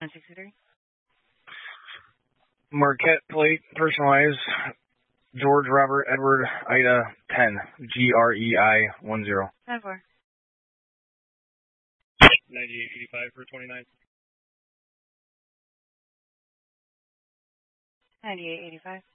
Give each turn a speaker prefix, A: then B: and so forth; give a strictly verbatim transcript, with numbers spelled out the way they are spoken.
A: sixty-three.
B: Marquette plate, personalized, George Robert Edward Ida ten, G R E I one zero.
A: ten four.
C: ninety-eight eighty-five for twenty-nine.
A: ninety-eight eighty-five.